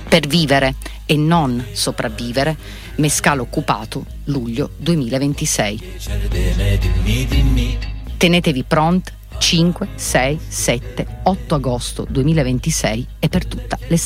Per vivere e non sopravvivere, Mescale occupato, luglio 2026. Tenetevi pronti 5, 6, 7, 8 agosto 2026 e per tutta l'estate.